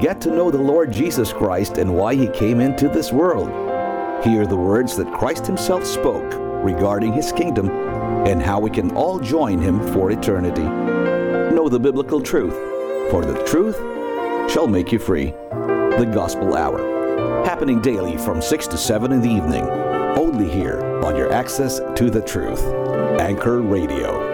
get to know the Lord Jesus Christ and why He came into this world. Hear the words that Christ Himself spoke regarding His kingdom and how we can all join Him for eternity. Know the biblical truth, for the truth shall make you free. The Gospel Hour, happening daily from 6 to 7 in the evening, only here on your access to the truth. Anchor Radio.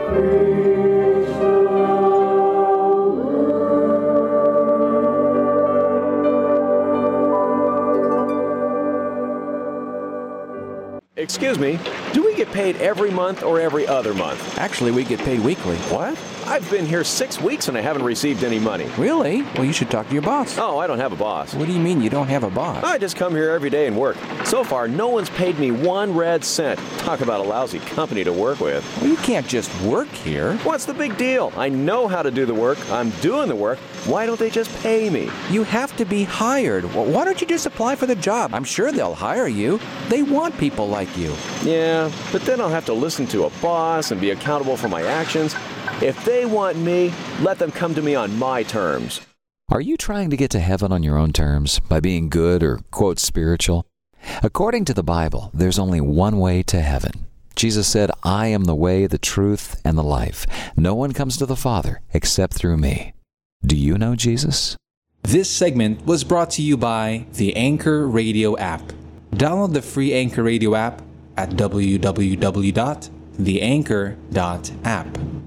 Excuse me, do we get paid every month or every other month? Actually, we get paid weekly. What? I've been here 6 weeks and I haven't received any money. Really? Well, you should talk to your boss. Oh, I don't have a boss. What do you mean you don't have a boss? I just come here every day and work. So far, no one's paid me 1 red cent. Talk about a lousy company to work with. Well, you can't just work here. What's the big deal? I know how to do the work. I'm doing the work. Why don't they just pay me? You have to be hired. Well, why don't you just apply for the job? I'm sure they'll hire you. They want people like you. Yeah, but then I'll have to listen to a boss and be accountable for my actions. If they want me, let them come to me on my terms. Are you trying to get to heaven on your own terms by being good or, quote, spiritual? According to the Bible, there's only one way to heaven. Jesus said, I am the way, the truth, and the life. No one comes to the Father except through me. Do you know Jesus? This segment was brought to you by the Anchor Radio app. Download the free Anchor Radio app at www.theanchor.app.